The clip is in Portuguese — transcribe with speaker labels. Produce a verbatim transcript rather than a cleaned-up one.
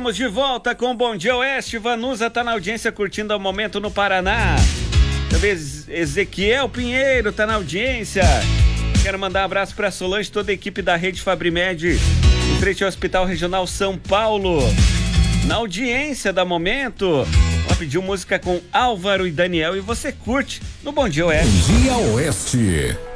Speaker 1: Estamos de volta com o Bom Dia Oeste. Vanusa tá na audiência curtindo o momento no Paraná. Também Ezequiel Pinheiro tá na audiência. Quero mandar um abraço para Solange, toda a equipe da Rede Fabrimed, em frente ao Hospital Regional São Paulo. Na audiência da Momento, ela pediu música com Álvaro e Daniel e você curte no Bom Dia Oeste.
Speaker 2: Bom Dia Oeste.